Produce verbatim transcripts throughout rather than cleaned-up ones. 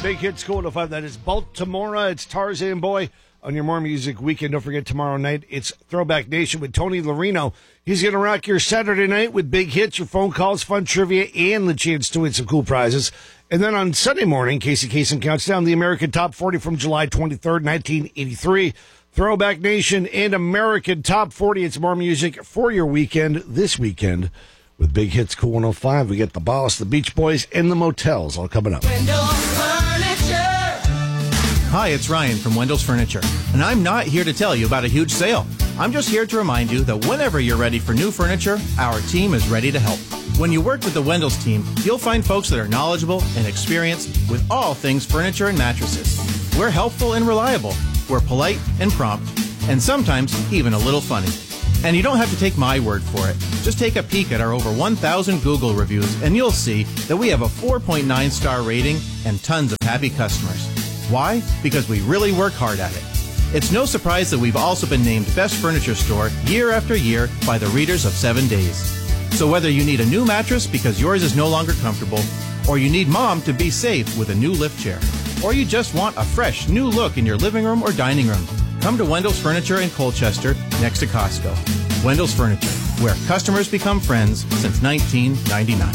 Big Hits Cool to five. That is Baltimore. It's Tarzan Boy on your More Music Weekend. Don't forget, tomorrow night, it's Throwback Nation with Tony Larino. He's going to rock your Saturday night with big hits, your phone calls, fun trivia, and the chance to win some cool prizes. And then on Sunday morning, Casey Kasem counts down the American Top forty from July twenty-third, nineteen eighty-three. Throwback Nation and American Top forty. It's more music for your weekend this weekend. With Big Hits Cool one oh five, we get the Boss, the Beach Boys, and the Motels all coming up. Hi, it's Ryan from Wendell's Furniture, and I'm not here to tell you about a huge sale. I'm just here to remind you that whenever you're ready for new furniture, our team is ready to help. When you work with the Wendell's team, you'll find folks that are knowledgeable and experienced with all things furniture and mattresses. We're helpful and reliable. We're polite and prompt, and sometimes even a little funny. And you don't have to take my word for it. Just take a peek at our over one thousand Google reviews, and you'll see that we have a four point nine star rating and tons of happy customers. Why? Because we really work hard at it. It's no surprise that we've also been named Best Furniture Store year after year by the readers of Seven Days. So whether you need a new mattress because yours is no longer comfortable, or you need mom to be safe with a new lift chair, or you just want a fresh new look in your living room or dining room, come to Wendell's Furniture in Colchester next to Costco. Wendell's Furniture, where customers become friends since nineteen ninety-nine.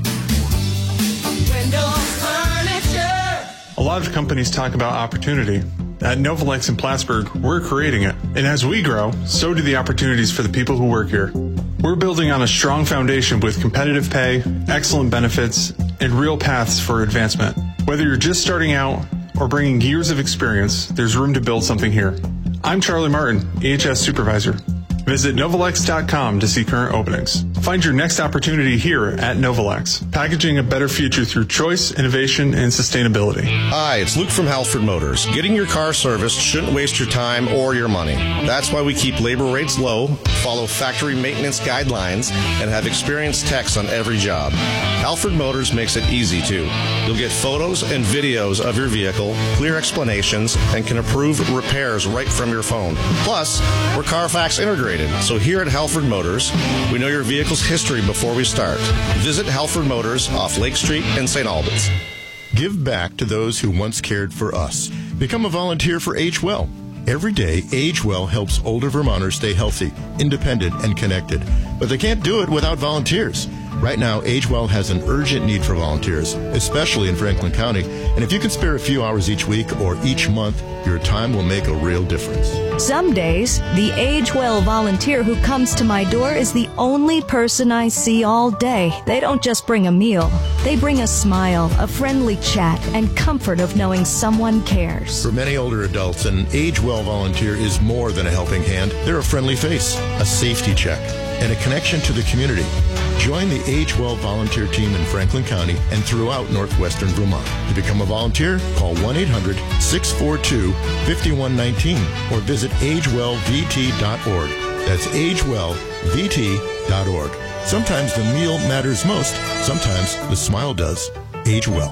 Wendell's Furniture. A lot of companies talk about opportunity. At Novalex in Plattsburgh, we're creating it. And as we grow, so do the opportunities for the people who work here. We're building on a strong foundation with competitive pay, excellent benefits, and real paths for advancement. Whether you're just starting out or bringing years of experience, there's room to build something here. I'm Charlie Martin, E H S Supervisor. Visit Novalex dot com to see current openings. Find your next opportunity here at Novalex, packaging a better future through choice, innovation, and sustainability. Hi, it's Luke from Halford Motors. Getting your car serviced shouldn't waste your time or your money. That's why we keep labor rates low, follow factory maintenance guidelines, and have experienced techs on every job. Halford Motors makes it easy, too. You'll get photos and videos of your vehicle, clear explanations, and can approve repairs right from your phone. Plus, we're Carfax integrated. So here at Halford Motors, we know your vehicle's history before we start. Visit Halford Motors off Lake Street in Saint Albans. Give back to those who once cared for us. Become a volunteer for Age Well. Every day, Age Well helps older Vermonters stay healthy, independent, and connected. But they can't do it without volunteers. Right now, Age Well has an urgent need for volunteers, especially in Franklin County. And if you can spare a few hours each week or each month, your time will make a real difference. Some days, the Age Well volunteer who comes to my door is the only person I see all day. They don't just bring a meal. They bring a smile, a friendly chat, and comfort of knowing someone cares. For many older adults, an Age Well volunteer is more than a helping hand. They're a friendly face, a safety check, and a connection to the community. Join the Age Well volunteer team in Franklin County and throughout northwestern Vermont. To become a volunteer, call one eight hundred six four two five one one nine or visit age well v t dot org. That's age well v t dot org. Sometimes the meal matters most. Sometimes the smile does. Age Well.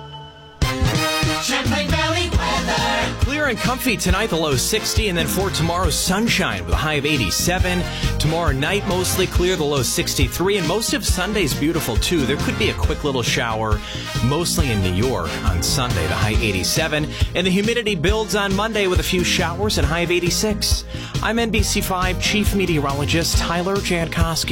Champlain Valley weather. Clear and comfy tonight, the low sixty, and then for tomorrow, sunshine with a high of eighty-seven. Tomorrow night, mostly clear, the low sixty-three, and most of Sunday's beautiful, too. There could be a quick little shower, mostly in New York on Sunday, the high eighty-seven, and the humidity builds on Monday with a few showers and high of eighty-six. I'm N B C five Chief Meteorologist Tyler Jankowski.